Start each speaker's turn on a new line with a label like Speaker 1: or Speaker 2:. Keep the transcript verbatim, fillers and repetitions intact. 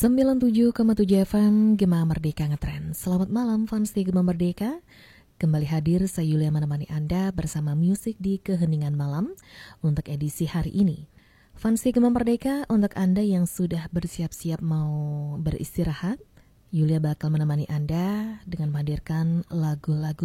Speaker 1: sembilan puluh tujuh koma tujuh F M Gema Merdeka Ngetrend. Selamat malam fans di Gema Merdeka. Kembali hadir saya Yulia menemani Anda bersama musik di keheningan malam untuk edisi hari ini. Fans di Gema Merdeka, untuk Anda yang sudah bersiap-siap mau beristirahat, Yulia bakal menemani Anda dengan menghadirkan lagu-lagu